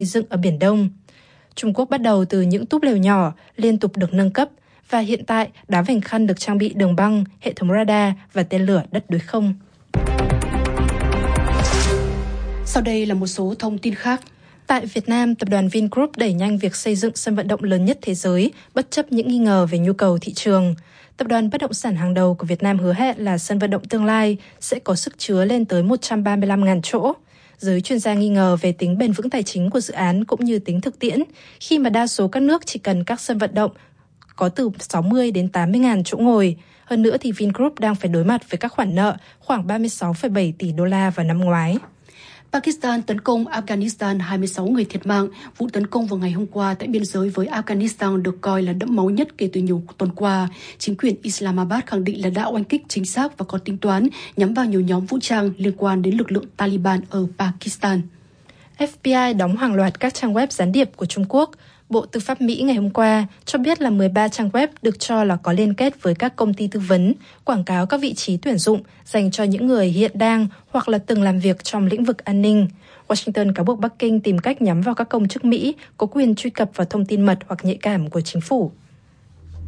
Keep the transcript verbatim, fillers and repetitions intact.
dựng ở Biển Đông. Trung Quốc bắt đầu từ những túp lều nhỏ, liên tục được nâng cấp, và hiện tại đá vành khăn được trang bị đường băng, hệ thống radar và tên lửa đất đối không. Sau đây là một số thông tin khác. Tại Việt Nam, tập đoàn Vingroup đẩy nhanh việc xây dựng sân vận động lớn nhất thế giới, bất chấp những nghi ngờ về nhu cầu thị trường. Tập đoàn bất động sản hàng đầu của Việt Nam hứa hẹn là sân vận động tương lai sẽ có sức chứa lên tới một trăm ba mươi lăm nghìn chỗ. Giới chuyên gia nghi ngờ về tính bền vững tài chính của dự án cũng như tính thực tiễn, khi mà đa số các nước chỉ cần các sân vận động có từ sáu mươi đến tám mươi nghìn chỗ ngồi. Hơn nữa thì Vingroup đang phải đối mặt với các khoản nợ khoảng ba mươi sáu phẩy bảy tỷ đô la vào năm ngoái. Pakistan tấn công Afghanistan, hai mươi sáu người thiệt mạng. Vụ tấn công vào ngày hôm qua tại biên giới với Afghanistan được coi là đẫm máu nhất kể từ nhiều tuần qua. Chính quyền Islamabad khẳng định là đã oanh kích chính xác và có tính toán nhắm vào nhiều nhóm vũ trang liên quan đến lực lượng Taliban ở Pakistan. ép bê i đóng hàng loạt các trang web gián điệp của Trung Quốc. Bộ Tư pháp Mỹ ngày hôm qua cho biết là mười ba trang web được cho là có liên kết với các công ty tư vấn, quảng cáo các vị trí tuyển dụng dành cho những người hiện đang hoặc là từng làm việc trong lĩnh vực an ninh. Washington cáo buộc Bắc Kinh tìm cách nhắm vào các công chức Mỹ có quyền truy cập vào thông tin mật hoặc nhạy cảm của chính phủ.